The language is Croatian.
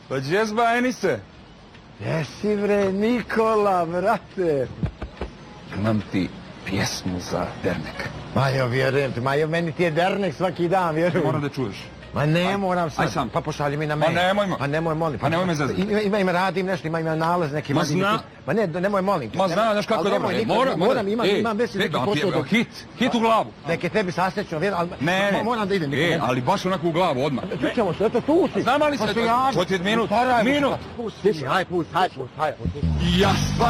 Pa džezba, Enise? Jesi bre, Nikola, brate. Imam ti pjesmu za Dernek. Majo, vjerujem ti, Majo, meni ti je Dernek svaki dan, vjerujem. Moram da čuješ. Ma ne moram sad. Aj sam. Pa pošalji mi na mail. Ma nemoj ma. Pa nemoj, molim. Pa nemoj me zazati. Ima radim nešto, ima nalaz neki. Ma zna. Ma ne, nemoj, molim. Ma zna, znaš kako je dobro. Moram, imam već neki posao. Hit u glavu. Neke tebi sasrećno, vjerujem, ali ne. Moram da idem. Ali baš onako u glavu, odmah. Čućemo se, eto tu si. Znam ali se, to je minut. Pusti, haj, pusti. Ja